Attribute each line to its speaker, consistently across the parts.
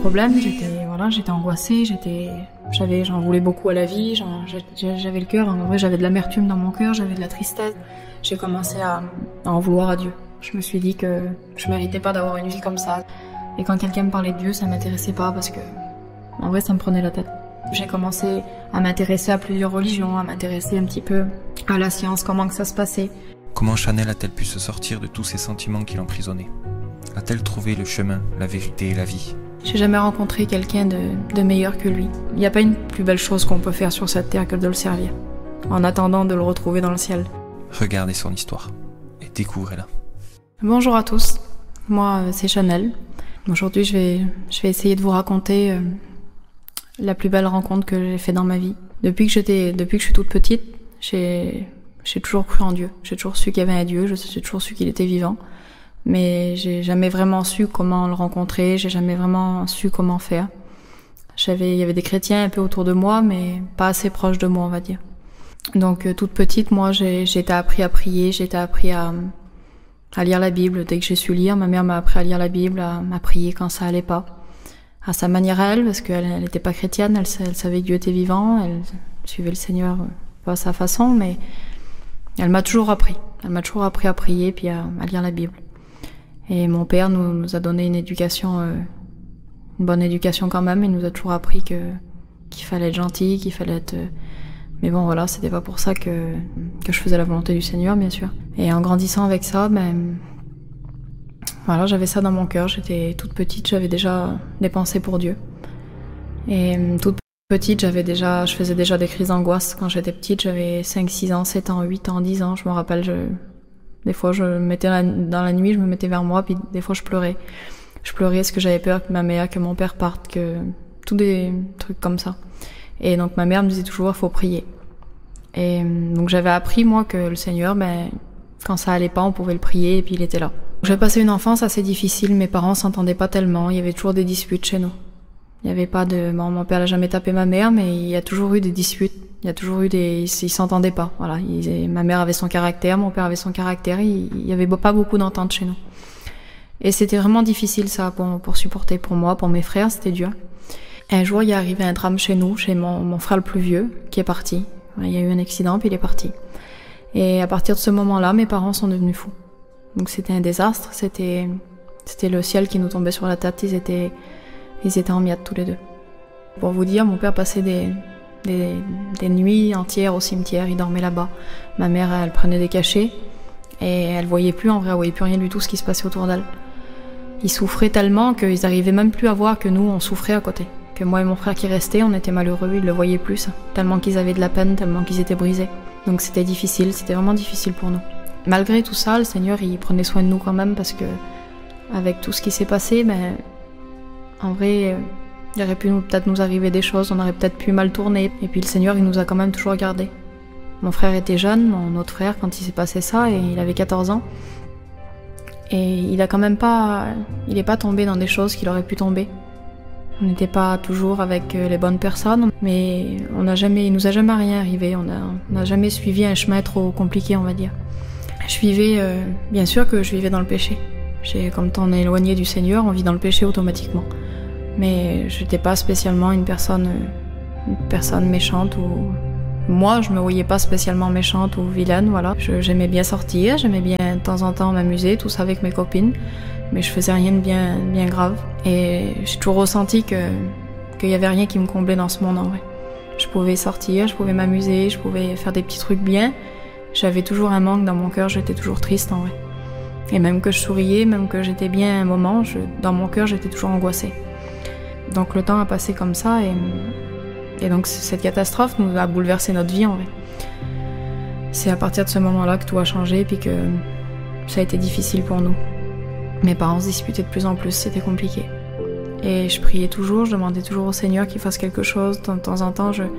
Speaker 1: problème, j'étais angoissée, j'en voulais beaucoup à la vie, j'avais le cœur, en vrai j'avais de l'amertume dans mon cœur, j'avais de la tristesse. J'ai commencé à en vouloir à Dieu. Je me suis dit que je méritais pas d'avoir une vie comme ça. Et quand quelqu'un me parlait de Dieu, ça m'intéressait pas parce que, en vrai, ça me prenait la tête. J'ai commencé à m'intéresser à plusieurs religions, à m'intéresser un petit peu à la science, comment que ça se passait.
Speaker 2: Comment Chanel a-t-elle pu se sortir de tous ces sentiments qui l'emprisonnaient? A-t-elle trouvé le chemin, la vérité et la vie?
Speaker 1: J'ai jamais rencontré quelqu'un de meilleur que lui. Il n'y a pas une plus belle chose qu'on peut faire sur cette terre que de le servir, en attendant de le retrouver dans le ciel.
Speaker 2: Regardez son histoire et découvrez-la.
Speaker 1: Bonjour à tous, moi c'est Chanel. Aujourd'hui je vais essayer de vous raconter la plus belle rencontre que j'ai faite dans ma vie. Depuis que je suis toute petite, j'ai toujours cru en Dieu. J'ai toujours su qu'il y avait un Dieu, j'ai toujours su qu'il était vivant. Mais j'ai jamais vraiment su comment le rencontrer, j'ai jamais vraiment su comment faire. Il y avait des chrétiens un peu autour de moi, mais pas assez proches de moi, on va dire. Donc toute petite, moi j'ai été appris à prier, j'ai été appris à lire la Bible. Dès que j'ai su lire, ma mère m'a appris à lire la Bible, à prier quand ça allait pas. À sa manière à elle, parce qu'elle n'était pas chrétienne, elle savait que Dieu était vivant, elle suivait le Seigneur pas à sa façon, mais elle m'a toujours appris. Elle m'a toujours appris à prier puis à lire la Bible. Et mon père nous a donné une bonne éducation quand même. Il nous a toujours appris qu'il fallait être gentil, qu'il fallait être... Mais bon, voilà, c'était pas pour ça que je faisais la volonté du Seigneur, bien sûr. Et en grandissant avec ça, voilà, j'avais ça dans mon cœur. J'étais toute petite, j'avais déjà des pensées pour Dieu. Et toute petite, je faisais déjà des crises d'angoisse. Quand j'étais petite, j'avais 5, 6 ans, 7 ans, 8 ans, 10 ans. Je me rappelle, des fois, je me mettais dans la nuit, je me mettais vers moi, puis des fois, je pleurais. Je pleurais parce que j'avais peur que ma mère, que mon père parte, que tous des trucs comme ça. Et donc, ma mère me disait toujours, il faut prier. Et donc, j'avais appris, moi, que le Seigneur, quand ça allait pas, on pouvait le prier, et puis il était là. J'ai passé une enfance assez difficile, mes parents s'entendaient pas tellement, il y avait toujours des disputes chez nous. Il y avait pas de... Bon, mon père n'a jamais tapé ma mère, mais il y a toujours eu des disputes. Il y a toujours eu ils s'entendaient pas, voilà. Ma mère avait son caractère, mon père avait son caractère, il y avait pas beaucoup d'entente chez nous. Et c'était vraiment difficile, ça, pour supporter. Pour moi, pour mes frères, c'était dur. Et un jour, il est arrivé un drame chez nous, chez mon frère le plus vieux, qui est parti. Il y a eu un accident, puis il est parti. Et à partir de ce moment-là, mes parents sont devenus fous. Donc c'était un désastre, c'était le ciel qui nous tombait sur la tête, ils étaient en miettes tous les deux. Pour vous dire, mon père passait des nuits entières au cimetière, il dormait là-bas. Ma mère, elle prenait des cachets et elle voyait plus, en vrai, elle voyait plus rien du tout ce qui se passait autour d'elle. Ils souffraient tellement qu'ils arrivaient même plus à voir que nous, on souffrait à côté. Que moi et mon frère qui restaient, on était malheureux, ils le voyaient plus, tellement qu'ils avaient de la peine, tellement qu'ils étaient brisés. Donc c'était difficile, c'était vraiment difficile pour nous. Malgré tout ça, le Seigneur, il prenait soin de nous quand même parce que avec tout ce qui s'est passé, en vrai, il aurait pu peut-être nous arriver des choses, on aurait peut-être pu mal tourner. Et puis le Seigneur, il nous a quand même toujours gardés. Mon frère était jeune, mon autre frère, quand il s'est passé ça, et il avait 14 ans. Et il est pas tombé dans des choses qu'il aurait pu tomber. On n'était pas toujours avec les bonnes personnes, mais il nous a jamais rien arrivé. On n'a jamais suivi un chemin trop compliqué, on va dire. Bien sûr que je vivais dans le péché. Comme on est éloigné du Seigneur, on vit dans le péché automatiquement. Mais je n'étais pas spécialement une personne méchante ou... Moi, je me voyais pas spécialement méchante ou vilaine, voilà. J'aimais bien sortir, j'aimais bien de temps en temps m'amuser, tout ça avec mes copines, mais je faisais rien de bien grave. Et j'ai toujours ressenti qu'il y avait rien qui me comblait dans ce monde, en vrai. Je pouvais sortir, je pouvais m'amuser, je pouvais faire des petits trucs bien. J'avais toujours un manque dans mon cœur, j'étais toujours triste, en vrai. Et même que je souriais, même que j'étais bien à un moment, dans mon cœur, j'étais toujours angoissée. Donc le temps a passé comme ça et donc cette catastrophe nous a bouleversé notre vie en vrai. C'est à partir de ce moment-là que tout a changé puis que ça a été difficile pour nous. Mes parents se disputaient de plus en plus, c'était compliqué. Et je priais toujours, je demandais toujours au Seigneur qu'il fasse quelque chose. De temps en temps, je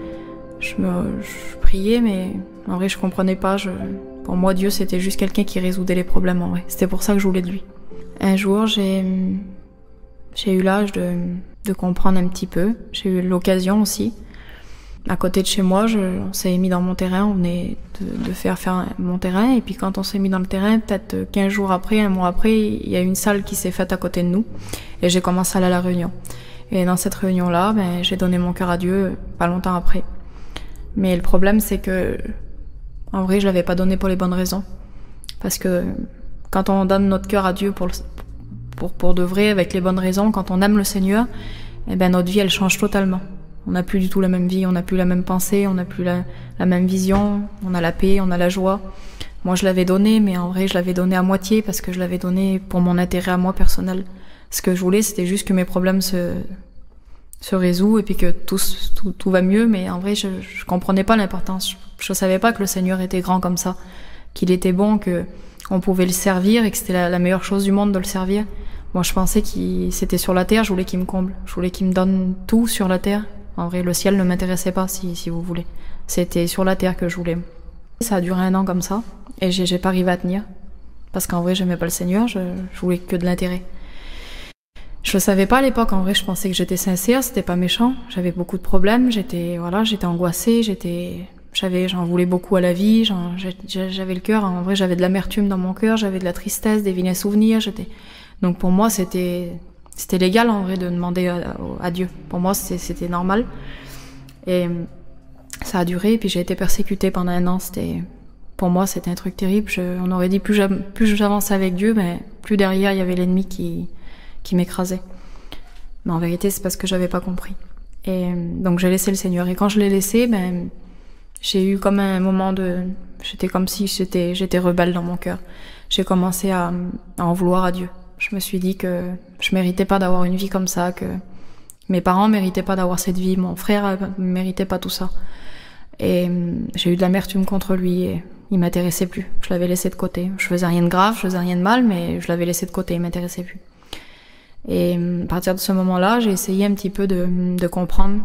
Speaker 1: priais, mais en vrai je comprenais pas. Pour moi, Dieu c'était juste quelqu'un qui résoudait les problèmes en vrai. C'était pour ça que je voulais de lui. Un jour, j'ai eu l'âge de comprendre un petit peu. J'ai eu l'occasion aussi. À côté de chez moi, on s'est mis dans mon terrain, on venait de faire mon terrain, et puis quand on s'est mis dans le terrain, peut-être 1 mois après, il y a une salle qui s'est faite à côté de nous, et j'ai commencé à aller à la réunion. Et dans cette réunion-là, j'ai donné mon cœur à Dieu pas longtemps après. Mais le problème, c'est que, en vrai, je l'avais pas donné pour les bonnes raisons. Parce que quand on donne notre cœur à Dieu pour de vrai, avec les bonnes raisons, quand on aime le Seigneur, notre vie, elle change totalement. On n'a plus du tout la même vie, on n'a plus la même pensée, on n'a plus la même vision, on a la paix, on a la joie. Moi, je l'avais donné, mais en vrai, je l'avais donné à moitié parce que je l'avais donné pour mon intérêt à moi personnel. Ce que je voulais, c'était juste que mes problèmes se résout et puis que tout va mieux, mais en vrai, je comprenais pas l'importance. Je savais pas que le Seigneur était grand comme ça, qu'il était bon, que on pouvait le servir et que c'était la meilleure chose du monde de le servir. Moi, je pensais qu'il c'était sur la terre, je voulais qu'il me comble. Je voulais qu'il me donne tout sur la terre. En vrai, le ciel ne m'intéressait pas, si vous voulez. C'était sur la terre que je voulais. Ça a duré 1 an comme ça, et j'ai pas arrivé à tenir. Parce qu'en vrai, j'aimais pas le Seigneur, je voulais que de l'intérêt. Je savais pas à l'époque, en vrai, je pensais que j'étais sincère, c'était pas méchant. J'avais beaucoup de problèmes, j'étais angoissée, j'en voulais beaucoup à la vie, j'avais le cœur, en vrai, j'avais de l'amertume dans mon cœur, j'avais de la tristesse, des vilains souvenirs, donc pour moi, c'était légal, en vrai, de demander à Dieu. Pour moi, c'était normal. Et ça a duré, et puis j'ai été persécutée pendant 1 an, pour moi, c'était un truc terrible. On aurait dit, plus j'avançais avec Dieu, plus derrière, il y avait l'ennemi qui m'écrasait. Mais en vérité, c'est parce que j'avais pas compris. Et donc j'ai laissé le Seigneur. Et quand je l'ai laissé, j'ai eu comme un moment j'étais comme si j'étais rebelle dans mon cœur. J'ai commencé à en vouloir à Dieu. Je me suis dit que je méritais pas d'avoir une vie comme ça, que mes parents méritaient pas d'avoir cette vie, mon frère méritait pas tout ça. Et j'ai eu de l'amertume contre lui et il m'intéressait plus. Je l'avais laissé de côté. Je faisais rien de grave, je faisais rien de mal, mais je l'avais laissé de côté, il m'intéressait plus. Et à partir de ce moment-là, j'ai essayé un petit peu de comprendre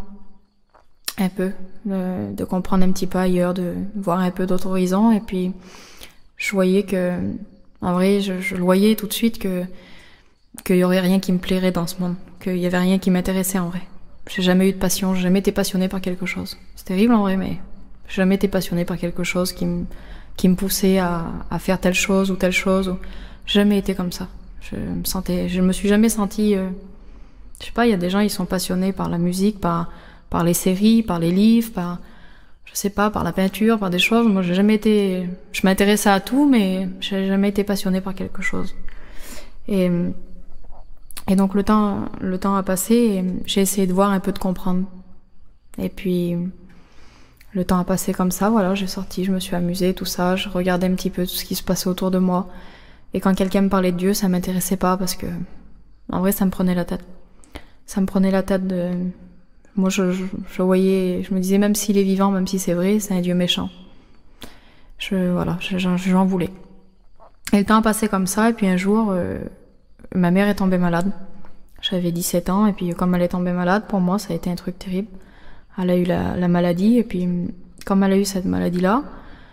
Speaker 1: un peu, de comprendre un petit peu ailleurs, de voir un peu d'autres horizons. Et puis, je voyais que, en vrai, je le voyais tout de suite qu'il y aurait rien qui me plairait dans ce monde, qu'il y avait rien qui m'intéressait en vrai. J'ai jamais eu de passion, j'ai jamais été passionnée par quelque chose. C'est terrible en vrai, mais j'ai jamais été passionnée par quelque chose qui me poussait à faire telle chose ou telle chose. Jamais été comme ça. Je me suis jamais sentie, je sais pas, il y a des gens, ils sont passionnés par la musique, par les séries, par les livres, je sais pas, par la peinture, par des choses. Moi, je m'intéressais à tout, mais j'ai jamais été passionnée par quelque chose. Et donc le temps a passé et j'ai essayé de voir un peu, de comprendre. Et puis, le temps a passé comme ça, voilà, j'ai sorti, je me suis amusée, tout ça, je regardais un petit peu tout ce qui se passait autour de moi. Et quand quelqu'un me parlait de Dieu, ça m'intéressait pas parce que, en vrai, ça me prenait la tête. Ça me prenait la tête de... Moi, je voyais, je me disais, même s'il est vivant, même si c'est vrai, c'est un Dieu méchant. J'en voulais. Et le temps a passé comme ça, et puis un jour, ma mère est tombée malade. J'avais 17 ans, et puis comme elle est tombée malade, pour moi, ça a été un truc terrible. Elle a eu la maladie, et puis comme elle a eu cette maladie-là,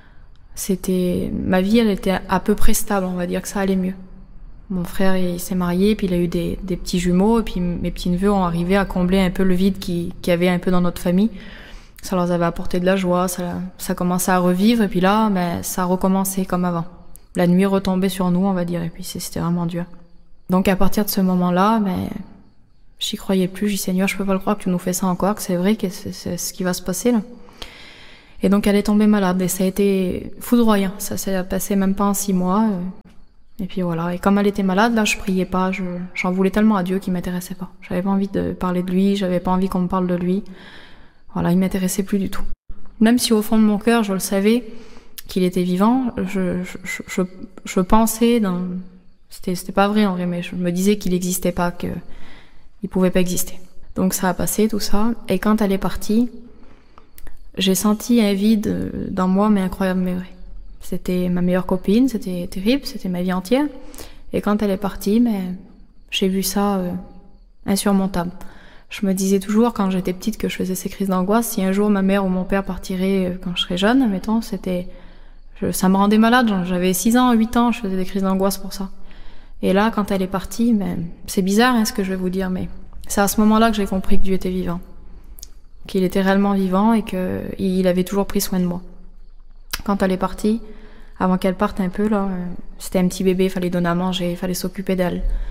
Speaker 1: ma vie, elle était à peu près stable, on va dire que ça allait mieux. Mon frère, il s'est marié, puis il a eu des petits jumeaux, et puis mes petits-neveux ont arrivé à combler un peu le vide qu'il y avait un peu dans notre famille. Ça leur avait apporté de la joie, ça commençait à revivre, et puis là, ça a recommencé comme avant. La nuit retombait sur nous, on va dire, et puis c'était vraiment dur. Donc à partir de ce moment-là, j'y croyais plus, j'ai dit Seigneur, je peux pas le croire que tu nous fais ça encore, que c'est vrai, que c'est ce qui va se passer là. Et donc elle est tombée malade, et ça a été foudroyant, ça s'est passé même pas en 6 mois. Et puis voilà, et comme elle était malade, là je priais pas, j'en voulais tellement à Dieu qu'il m'intéressait pas. J'avais pas envie de parler de lui, j'avais pas envie qu'on me parle de lui. Voilà, il m'intéressait plus du tout. Même si au fond de mon cœur, je le savais qu'il était vivant, je pensais c'était pas vrai en vrai, mais je me disais qu'il existait pas, qu'il pouvait pas exister. Donc ça a passé, tout ça, et quand elle est partie, j'ai senti un vide dans moi, mais incroyable, mais vrai. C'était ma meilleure copine, c'était terrible, c'était ma vie entière. Et quand elle est partie, j'ai vu ça insurmontable. Je me disais toujours, quand j'étais petite, que je faisais ces crises d'angoisse. Si un jour ma mère ou mon père partirait quand je serais jeune, admettons, ça me rendait malade. J'avais 6 ans, 8 ans, je faisais des crises d'angoisse pour ça. Et là, quand elle est partie, c'est bizarre ce que je vais vous dire, mais c'est à ce moment-là que j'ai compris que Dieu était vivant. Qu'il était réellement vivant et qu'il avait toujours pris soin de moi. Quand elle est partie, avant qu'elle parte un peu, là, c'était un petit bébé, il fallait donner à manger, il fallait s'occuper d'elle.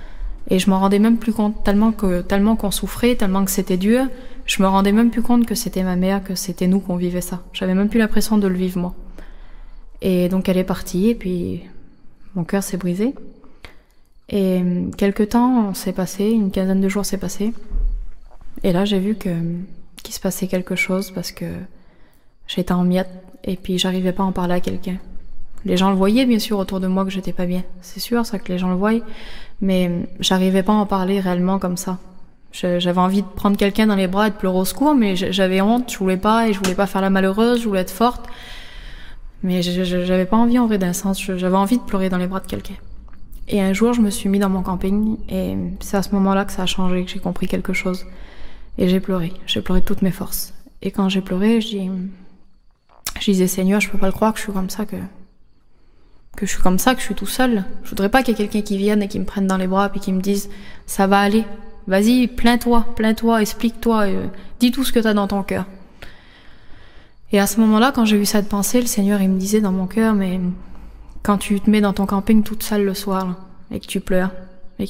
Speaker 1: Et je m'en rendais même plus compte, tellement qu'on souffrait, tellement que c'était dur, je me rendais même plus compte que c'était ma mère, que c'était nous qu'on vivait ça. J'avais même plus l'impression de le vivre moi. Et donc elle est partie, et puis mon cœur s'est brisé. Et quelque temps s'est passé, une quinzaine de jours s'est passé. Et là j'ai vu qu'il se passait quelque chose parce que j'étais en miettes et puis j'arrivais pas à en parler à quelqu'un. Les gens le voyaient bien sûr autour de moi que j'étais pas bien. C'est sûr ça que les gens le voient, mais j'arrivais pas à en parler réellement comme ça. J'avais envie de prendre quelqu'un dans les bras et de pleurer au secours, mais j'avais honte, je voulais pas, et je voulais pas faire la malheureuse, je voulais être forte. Mais j'avais pas envie en vrai d'un sens, j'avais envie de pleurer dans les bras de quelqu'un. Et un jour je me suis mis dans mon camping et c'est à ce moment-là que ça a changé, que j'ai compris quelque chose. Et j'ai pleuré de toutes mes forces. Et quand j'ai pleuré, je disais Seigneur, je peux pas le croire que je suis comme ça, que je suis comme ça, que je suis tout seul. Je voudrais pas qu'il y ait quelqu'un qui vienne et qui me prenne dans les bras puis qui me dise ça va aller. Vas-y, plains-toi, explique-toi, dis tout ce que t'as dans ton cœur. Et à ce moment-là, quand j'ai eu cette pensée, le Seigneur, il me disait dans mon cœur, mais quand tu te mets dans ton camping toute seule le soir, là, et que tu pleures, et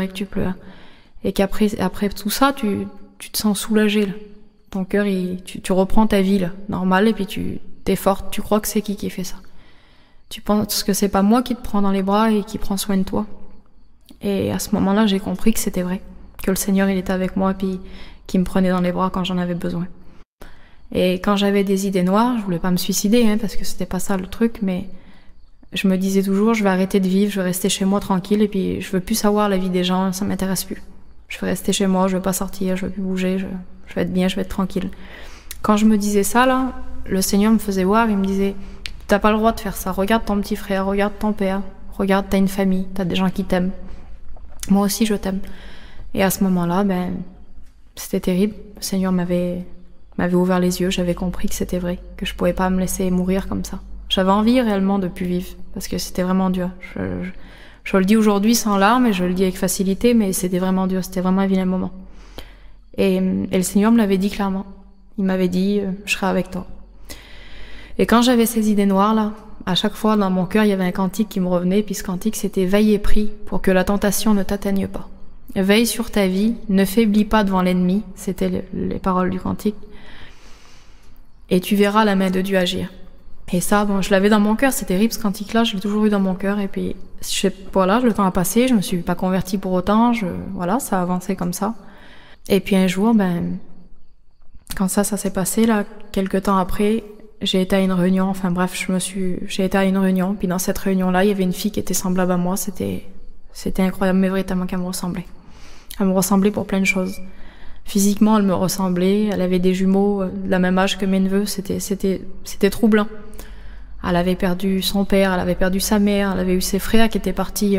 Speaker 1: qu'après tout ça, tu te sens soulagé, là. Ton cœur, tu reprends ta vie, là, normale, et puis t'es forte, tu crois que c'est qui fait ça. Tu penses que c'est pas moi qui te prends dans les bras et qui prend soin de toi. Et à ce moment-là, j'ai compris que c'était vrai, que le Seigneur, il était avec moi, puis qu'il me prenait dans les bras quand j'en avais besoin. Et quand j'avais des idées noires, je voulais pas me suicider, parce que c'était pas ça le truc, mais je me disais toujours, je vais arrêter de vivre, je vais rester chez moi tranquille, et puis je veux plus savoir la vie des gens, ça m'intéresse plus. Je vais rester chez moi, je vais pas sortir, je vais plus bouger, je vais être bien, je vais être tranquille. Quand je me disais ça, là, le Seigneur me faisait voir, il me disait, t'as pas le droit de faire ça, regarde ton petit frère, regarde ton père, regarde, t'as une famille, t'as des gens qui t'aiment. Moi aussi, je t'aime. Et à ce moment-là, c'était terrible. Le Seigneur m'avait ouvert les yeux, j'avais compris que c'était vrai, que je pouvais pas me laisser mourir comme ça. J'avais envie réellement de plus vivre, parce que c'était vraiment dur. Je le dis aujourd'hui sans larmes, et je le dis avec facilité, mais c'était vraiment dur, c'était vraiment un vilain moment. Et le Seigneur me l'avait dit clairement. Il m'avait dit, je serai avec toi. Et quand j'avais ces idées noires, là, à chaque fois, dans mon cœur, il y avait un cantique qui me revenait, puis ce cantique, c'était « Veille et prie pour que la tentation ne t'atteigne pas. Veille sur ta vie, ne faiblis pas devant l'ennemi. » C'était les paroles du cantique. « Et tu verras la main de Dieu agir. » Et ça, je l'avais dans mon cœur, c'est terrible ce cantique-là, je l'ai toujours eu dans mon cœur. Et puis, voilà, le temps a passé, je me suis pas convertie pour autant, voilà, ça a avancé comme ça. Et puis un jour, quand ça s'est passé, là, quelques temps après, j'ai été à une réunion, enfin bref, j'ai été à une réunion, puis dans cette réunion-là, il y avait une fille qui était semblable à moi, c'était incroyable, mais véritablement qu'elle me ressemblait. Elle me ressemblait pour plein de choses. Physiquement, elle me ressemblait, elle avait des jumeaux de la même âge que mes neveux, c'était troublant. Elle avait perdu son père, elle avait perdu sa mère, elle avait eu ses frères qui étaient partis,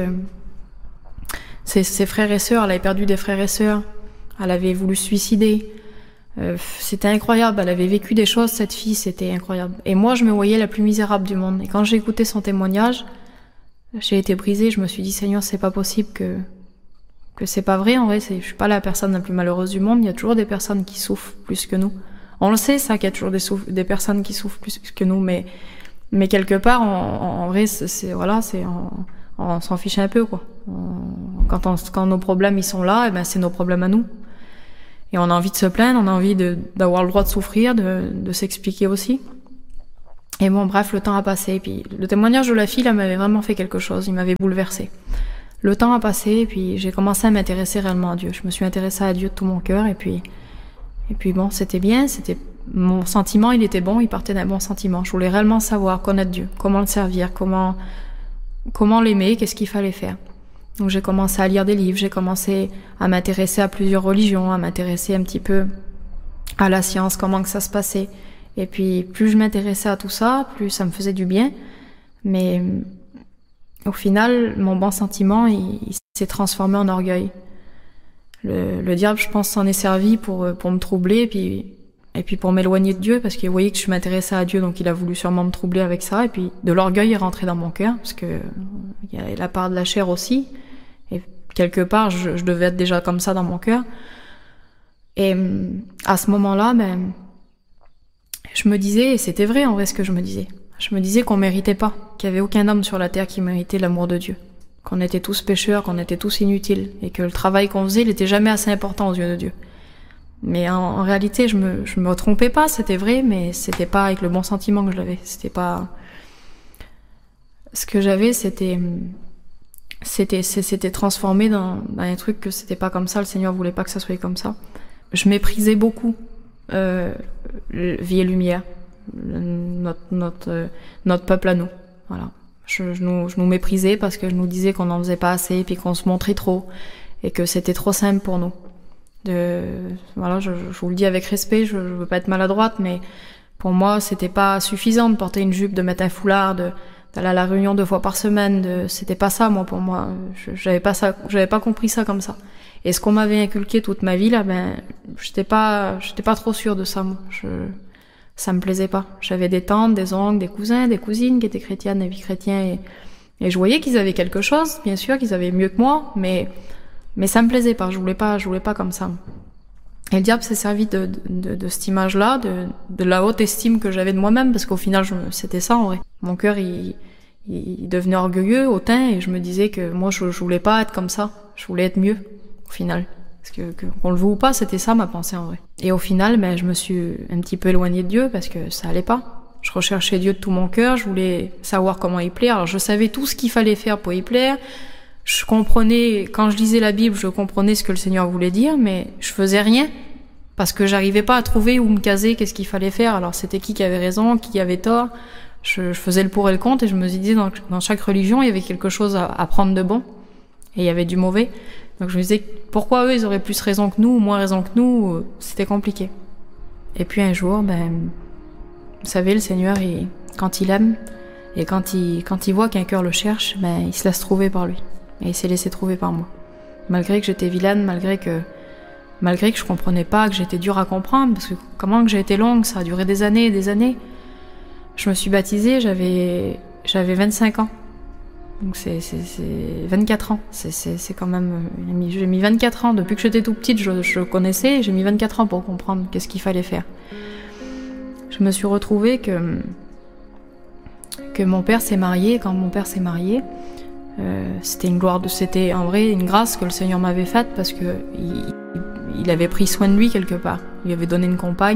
Speaker 1: ses frères et sœurs, elle avait perdu des frères et sœurs, elle avait voulu se suicider. C'était incroyable, elle avait vécu des choses, cette fille, c'était incroyable. Et moi, je me voyais la plus misérable du monde. Et quand j'ai écouté son témoignage, j'ai été brisée, je me suis dit, Seigneur, c'est pas possible que c'est pas vrai, en vrai, je suis pas la personne la plus malheureuse du monde, il y a toujours des personnes qui souffrent plus que nous. On le sait, ça, qu'il y a toujours des personnes qui souffrent plus que nous, mais quelque part, en vrai, on s'en fiche un peu, quoi. Quand nos problèmes, ils sont là, c'est nos problèmes à nous. Et on a envie de se plaindre, on a envie d'avoir le droit de souffrir, de s'expliquer aussi. Et bon, bref, le temps a passé, et puis le témoignage de la fille, là, m'avait vraiment fait quelque chose, il m'avait bouleversée. Le temps a passé, et puis j'ai commencé à m'intéresser réellement à Dieu. Je me suis intéressée à Dieu de tout mon cœur, et puis bon, c'était bien, mon sentiment, il était bon, il partait d'un bon sentiment. Je voulais réellement savoir, connaître Dieu, comment le servir, comment l'aimer, qu'est-ce qu'il fallait faire. Donc j'ai commencé à lire des livres, j'ai commencé à m'intéresser à plusieurs religions, à m'intéresser un petit peu à la science, comment que ça se passait. Et puis plus je m'intéressais à tout ça, plus ça me faisait du bien. Mais au final, mon bon sentiment, il s'est transformé en orgueil. Le diable, je pense, s'en est servi pour me troubler, et puis pour m'éloigner de Dieu, parce qu'il voyait que je m'intéressais à Dieu, donc il a voulu sûrement me troubler avec ça. Et puis de l'orgueil est rentré dans mon cœur, parce que il y a la part de la chair aussi. Et quelque part, je devais être déjà comme ça dans mon cœur. Et à ce moment-là, je me disais, et c'était vrai en vrai ce que je me disais qu'on méritait pas, qu'il y avait aucun homme sur la terre qui méritait l'amour de Dieu. qu'on était tous pécheurs, qu'on était tous inutiles, et que le travail qu'on faisait, il était jamais assez important aux yeux de Dieu. Mais en réalité, je me trompais pas, c'était vrai, mais c'était pas avec le bon sentiment que je l'avais. C'était pas... Ce que j'avais, c'était transformé dans un truc que c'était pas comme ça, le Seigneur voulait pas que ça soit comme ça. Je méprisais beaucoup Vie et Lumière, notre peuple à nous. Voilà. Je nous méprisais parce que je nous disais qu'on n'en faisait pas assez, puis qu'on se montrait trop, et que c'était trop simple pour nous. Voilà, je vous le dis avec respect, je veux pas être maladroite, mais pour moi, c'était pas suffisant de porter une jupe, de mettre un foulard, d'aller à la réunion 2 fois par semaine, c'était pas ça, moi, pour moi. J'avais pas compris ça comme ça. Et ce qu'on m'avait inculqué toute ma vie, là, j'étais pas trop sûre de ça, moi. Ça me plaisait pas. J'avais des tantes, des oncles, des cousins, des cousines qui étaient chrétiennes, des vies chrétiens, et je voyais qu'ils avaient quelque chose, bien sûr, qu'ils avaient mieux que moi, mais ça me plaisait pas, je voulais pas comme ça. Et le diable s'est servi de cette image-là, de la haute estime que j'avais de moi-même, parce qu'au final, c'était ça, en vrai. Mon cœur, il devenait orgueilleux, hautain, et je me disais que moi, je voulais pas être comme ça. Je voulais être mieux, au final. Parce que qu'on le veut ou pas, c'était ça ma pensée, en vrai. Et au final, je me suis un petit peu éloignée de Dieu, parce que ça allait pas. Je recherchais Dieu de tout mon cœur, je voulais savoir comment y plaire. Alors, je savais tout ce qu'il fallait faire pour y plaire. Je comprenais, quand je lisais la Bible, je comprenais ce que le Seigneur voulait dire, mais je faisais rien, parce que j'arrivais pas à trouver où me caser, qu'est-ce qu'il fallait faire. Alors c'était qui avait raison, qui avait tort. Je faisais le pour et le contre, et je me disais, dans chaque religion, il y avait quelque chose à prendre de bon, et il y avait du mauvais. Donc je me disais, pourquoi eux, ils auraient plus raison que nous, ou moins raison que nous, c'était compliqué. Et puis un jour, vous savez, le Seigneur, quand il aime, et quand il voit qu'un cœur le cherche, il se laisse trouver par lui. Et il s'est laissé trouver par moi. Malgré que j'étais vilaine, malgré que je comprenais pas, que j'étais dure à comprendre, parce que comment que j'ai été longue, ça a duré des années et des années. Je me suis baptisée, j'avais 25 ans. Donc c'est 24 ans. C'est quand même... J'ai mis 24 ans. Depuis que j'étais tout petite, je connaissais, j'ai mis 24 ans pour comprendre qu'est-ce qu'il fallait faire. Je me suis retrouvée que mon père s'est marié. Quand mon père s'est marié, c'était en vrai une grâce que le Seigneur m'avait faite, parce que il avait pris soin de lui quelque part. Il lui avait donné une compagne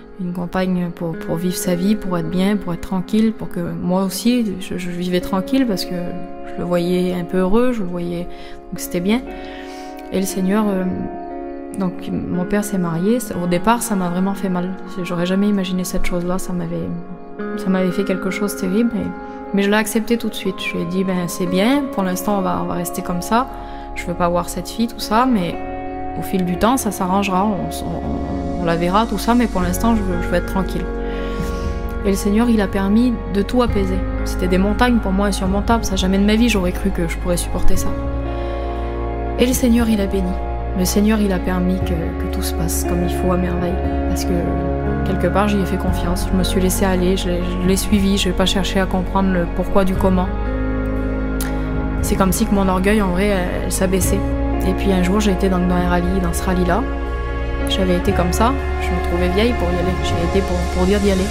Speaker 1: pour vivre sa vie, pour être bien, pour être tranquille, pour que moi aussi je vivais tranquille, parce que je le voyais un peu heureux, je le voyais, donc c'était bien. Et le Seigneur, donc mon père s'est marié. Au départ, ça m'a vraiment fait mal. J'aurais jamais imaginé cette chose-là. Ça m'avait fait quelque chose de terrible. Mais je l'ai accepté tout de suite. Je lui ai dit, c'est bien, pour l'instant on va rester comme ça. Je veux pas voir cette fille, tout ça, mais au fil du temps, ça s'arrangera. On la verra, tout ça, mais pour l'instant, je veux être tranquille. Et le Seigneur, il a permis de tout apaiser. C'était des montagnes pour moi insurmontables. Ça, jamais de ma vie, j'aurais cru que je pourrais supporter ça. Et le Seigneur, il a béni. Le Seigneur, il a permis que tout se passe comme il faut à merveille. Parce que, quelque part, j'y ai fait confiance. Je me suis laissée aller, je l'ai suivi, je n'ai pas cherché à comprendre le pourquoi du comment. C'est comme si que mon orgueil, en vrai, elle s'abaissait. Et puis un jour, j'ai été dans ce rallye-là. J'avais été comme ça, je me trouvais vieille pour y aller. J'ai été pour dire d'y aller.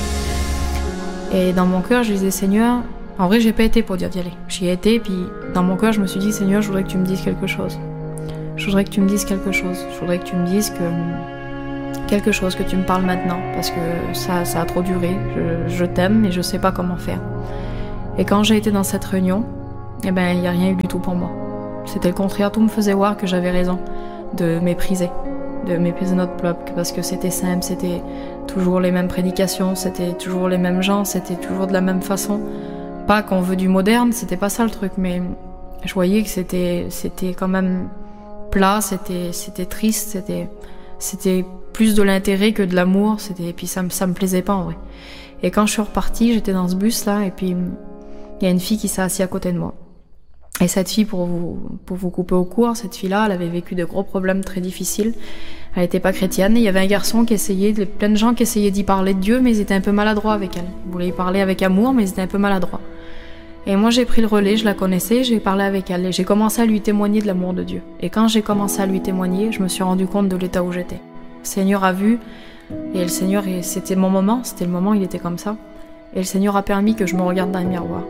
Speaker 1: Et dans mon cœur, je disais, Seigneur, en vrai, j'ai pas été pour dire d'y aller. J'y ai été, puis dans mon cœur, je me suis dit, Seigneur, je voudrais que tu me dises quelque chose. Je voudrais que tu me dises quelque chose. Je voudrais que tu me dises quelque chose, que tu me parles maintenant, parce que ça a trop duré. Je t'aime, mais je sais pas comment faire. Et quand j'ai été dans cette réunion, il n'y a rien eu du tout pour moi. C'était le contraire, tout me faisait voir que j'avais raison de mépriser notre peuple, parce que c'était simple, c'était toujours les mêmes prédications, c'était toujours les mêmes gens, c'était toujours de la même façon. Pas qu'on veut du moderne, c'était pas ça le truc, mais je voyais que c'était quand même plat, c'était triste, c'était plus de l'intérêt que de l'amour, et puis ça me plaisait pas en vrai. Et quand je suis repartie, j'étais dans ce bus là, et puis il y a une fille qui s'est assise à côté de moi. Et cette fille, pour vous couper au court, cette fille-là, elle avait vécu de gros problèmes très difficiles. Elle n'était pas chrétienne, et il y avait un garçon qui essayait, plein de gens qui essayaient d'y parler de Dieu, mais ils étaient un peu maladroits avec elle. Ils voulaient y parler avec amour, mais ils étaient un peu maladroits. Et moi, j'ai pris le relais, je la connaissais, j'ai parlé avec elle, et j'ai commencé à lui témoigner de l'amour de Dieu. Et quand j'ai commencé à lui témoigner, je me suis rendu compte de l'état où j'étais. Le Seigneur a vu, et le Seigneur, c'était mon moment, il était comme ça. Et le Seigneur a permis que je me regarde dans le miroir.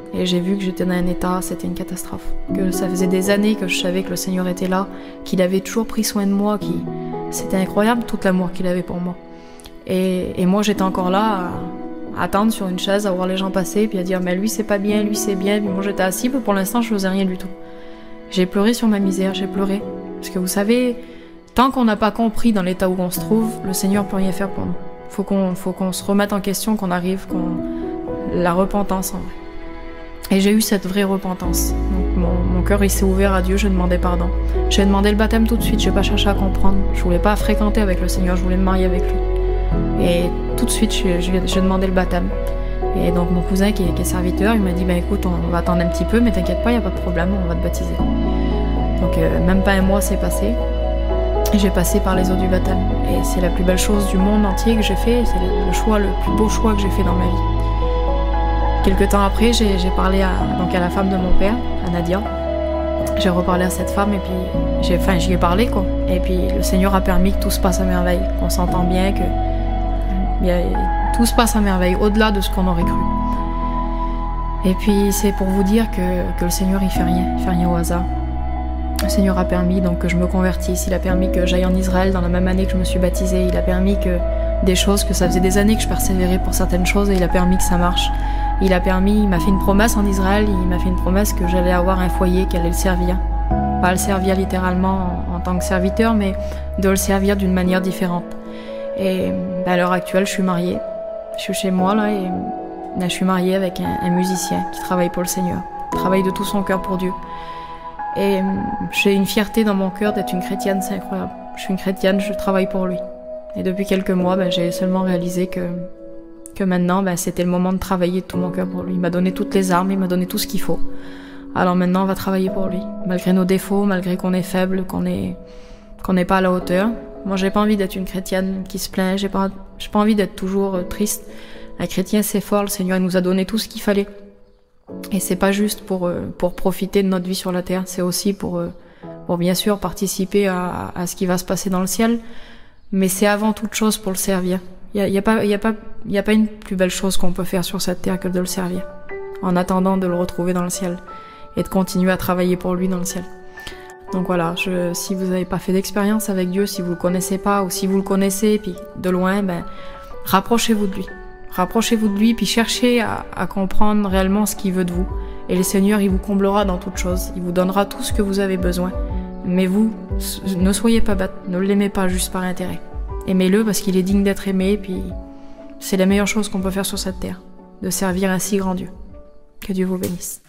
Speaker 1: Et j'ai vu que j'étais dans un état, c'était une catastrophe. Que ça faisait des années que je savais que le Seigneur était là, qu'il avait toujours pris soin de moi, c'était incroyable tout l'amour qu'il avait pour moi. Et moi j'étais encore là à attendre sur une chaise, à voir les gens passer, puis à dire mais lui c'est pas bien, lui c'est bien. Puis moi j'étais assise, mais pour l'instant je faisais rien du tout. J'ai pleuré sur ma misère, j'ai pleuré. Parce que vous savez, tant qu'on n'a pas compris dans l'état où on se trouve, le Seigneur peut rien faire pour nous. Faut qu'on se remette en question, qu'on arrive, la repentance en vrai. Et j'ai eu cette vraie repentance. Donc mon cœur il s'est ouvert à Dieu, je demandais pardon. J'ai demandé le baptême tout de suite, j'ai pas cherché à comprendre. Je voulais pas fréquenter avec le Seigneur, je voulais me marier avec lui. Et tout de suite j'ai demandé le baptême. Et donc mon cousin qui est serviteur, il m'a dit bah écoute, on va attendre un petit peu, mais t'inquiète pas, y a pas de problème, on va te baptiser. Donc même pas un mois s'est passé. Et j'ai passé par les eaux du baptême. Et c'est la plus belle chose du monde entier que j'ai fait, c'est le plus beau choix que j'ai fait dans ma vie. Quelques temps après, j'ai parlé à la femme de mon père, à Nadia. J'ai reparlé à cette femme et puis j'y ai parlé quoi. Et puis le Seigneur a permis que tout se passe à merveille, qu'on s'entend bien, que tout se passe à merveille, au-delà de ce qu'on aurait cru. Et puis c'est pour vous dire que le Seigneur il fait rien au hasard. Le Seigneur a permis donc que je me convertisse, il a permis que j'aille en Israël dans la même année que je me suis baptisée, il a permis que des choses, que ça faisait des années que je persévérais pour certaines choses et il a permis que ça marche. Il m'a fait une promesse en Israël, il m'a fait une promesse que j'allais avoir un foyer, qu'elle allait le servir. Pas le servir littéralement en tant que serviteur, mais de le servir d'une manière différente. Et à l'heure actuelle, je suis mariée. Je suis chez moi là et je suis mariée avec un musicien qui travaille pour le Seigneur, travaille de tout son cœur pour Dieu. Et j'ai une fierté dans mon cœur d'être une chrétienne, c'est incroyable. Je suis une chrétienne, je travaille pour lui. Et depuis quelques mois, j'ai seulement réalisé que maintenant, c'était le moment de travailler de tout mon cœur pour lui. Il m'a donné toutes les armes, il m'a donné tout ce qu'il faut. Alors maintenant, on va travailler pour lui. Malgré nos défauts, malgré qu'on est faible, qu'on n'est pas à la hauteur. Moi, j'ai pas envie d'être une chrétienne qui se plaint, j'ai pas envie d'être toujours triste. Un chrétien, c'est fort, le Seigneur nous a donné tout ce qu'il fallait. Et c'est pas juste pour profiter de notre vie sur la terre, c'est aussi pour bien sûr participer à ce qui va se passer dans le ciel, mais c'est avant toute chose pour le servir. Il y a pas une plus belle chose qu'on peut faire sur cette terre que de le servir, en attendant de le retrouver dans le ciel et de continuer à travailler pour lui dans le ciel. Donc voilà, si vous n'avez pas fait d'expérience avec Dieu, si vous le connaissez pas ou si vous le connaissez puis de loin, rapprochez-vous de lui. Rapprochez-vous de lui, puis cherchez à comprendre réellement ce qu'il veut de vous. Et le Seigneur, il vous comblera dans toutes choses. Il vous donnera tout ce que vous avez besoin. Mais vous, ne soyez pas bête, ne l'aimez pas juste par intérêt. Aimez-le parce qu'il est digne d'être aimé, puis c'est la meilleure chose qu'on peut faire sur cette terre, de servir un si grand Dieu. Que Dieu vous bénisse.